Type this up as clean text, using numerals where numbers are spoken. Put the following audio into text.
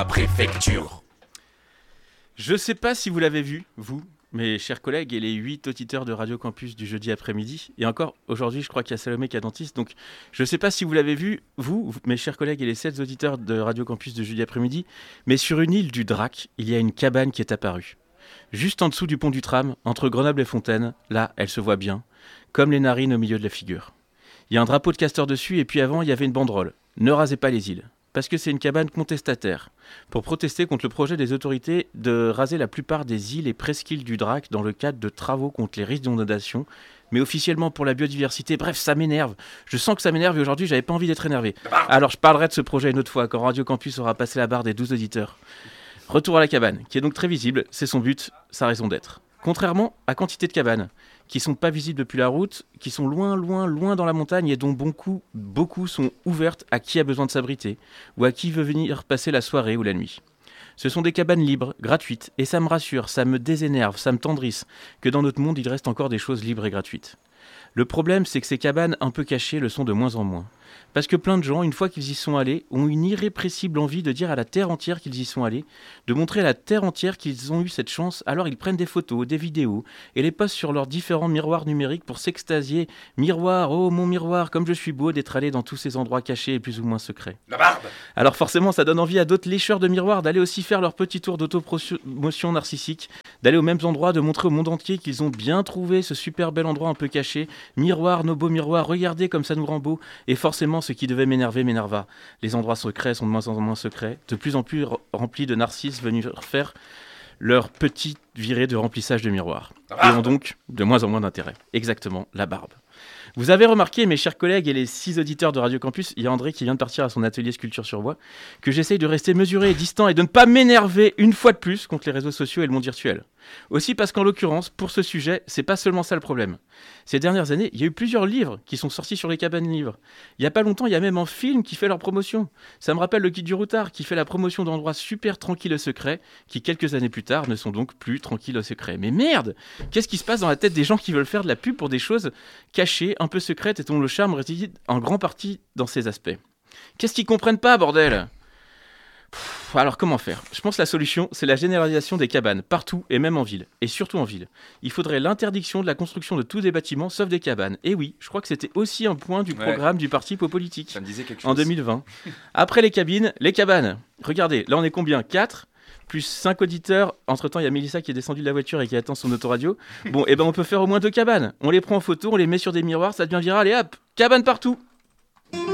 Préfecture. Je sais pas si vous l'avez vu, vous, mes chers collègues, et les 8 auditeurs de Radio Campus du jeudi après-midi. Et encore, aujourd'hui, je crois qu'il y a Salomé qui est dentiste. Donc, je sais pas si vous l'avez vu, vous, mes chers collègues, et les 7 auditeurs de Radio Campus du jeudi après-midi. Mais sur une île du Drac, il y a une cabane qui est apparue. Juste en dessous du pont du tram, entre Grenoble et Fontaine, là, elle se voit bien, comme les narines au milieu de la figure. Il y a un drapeau de castor dessus, et puis avant, il y avait une banderole. Ne rasez pas les îles. Parce que c'est une cabane contestataire, pour protester contre le projet des autorités de raser la plupart des îles et presqu'îles du Drac dans le cadre de travaux contre les risques d'inondation, mais officiellement pour la biodiversité. Bref, ça m'énerve. Je sens que ça m'énerve et aujourd'hui, j'avais pas envie d'être énervé. Alors, je parlerai de ce projet une autre fois, quand Radio Campus aura passé la barre des 12 auditeurs. Retour à la cabane, qui est donc très visible, c'est son but, sa raison d'être. Contrairement à quantité de cabanes, qui sont pas visibles depuis la route, qui sont loin dans la montagne et dont beaucoup sont ouvertes à qui a besoin de s'abriter ou à qui veut venir passer la soirée ou la nuit. Ce sont des cabanes libres, gratuites, et ça me rassure, ça me désénerve, ça me tendrisse, que dans notre monde il reste encore des choses libres et gratuites. Le problème, c'est que ces cabanes un peu cachées le sont de moins en moins. Parce que plein de gens, une fois qu'ils y sont allés, ont une irrépressible envie de dire à la terre entière qu'ils y sont allés, de montrer à la terre entière qu'ils ont eu cette chance, alors ils prennent des photos, des vidéos, et les postent sur leurs différents miroirs numériques pour s'extasier. Miroir, oh mon miroir, comme je suis beau d'être allé dans tous ces endroits cachés et plus ou moins secrets. La barbe. Alors forcément, ça donne envie à d'autres lécheurs de miroirs d'aller aussi faire leur petit tour d'autopromotion narcissique, d'aller aux mêmes endroits, de montrer au monde entier qu'ils ont bien trouvé ce super bel endroit un peu caché. Miroir, nos beaux miroirs, regardez comme ça nous rend beau. Et forcément, ce qui devait m'énerver m'énerva. Les endroits secrets sont de moins en moins secrets, de plus en plus remplis de narcisses venus faire leur petite virée de remplissage de miroirs. Et ont donc de moins en moins d'intérêt. Exactement, la barbe. Vous avez remarqué, mes chers collègues et les 6 auditeurs de Radio Campus, il y a André qui vient de partir à son atelier sculpture sur bois, que j'essaye de rester mesuré et distant et de ne pas m'énerver une fois de plus contre les réseaux sociaux et le monde virtuel. Aussi parce qu'en l'occurrence, pour ce sujet, c'est pas seulement ça le problème. Ces dernières années, il y a eu plusieurs livres qui sont sortis sur les cabanes libres. Il y a pas longtemps, il y a même un film qui fait leur promotion. Ça me rappelle le Guide du Routard qui fait la promotion d'endroits super tranquilles et secrets, qui quelques années plus tard ne sont donc plus tranquilles et secrets. Mais merde! Qu'est-ce qui se passe dans la tête des gens qui veulent faire de la pub pour des choses cachées, un peu secrètes et dont le charme réside en grande partie dans ces aspects? Qu'est-ce qu'ils comprennent pas, bordel? Alors comment faire? Je pense que la solution, c'est la généralisation des cabanes, partout et même en ville, et surtout en ville. Il faudrait l'interdiction de la construction de tous des bâtiments, sauf des cabanes. Et oui, je crois que c'était aussi un point du programme du parti Politique Ça me disait quelque chose. en 2020. Après les cabines, les cabanes. Regardez, là on est combien? 4 plus 5 auditeurs. Entre-temps, il y a Mélissa qui est descendue de la voiture et qui attend son autoradio. Bon, et ben on peut faire au moins 2 cabanes. On les prend en photo, on les met sur des miroirs, ça devient viral et hop, cabane partout.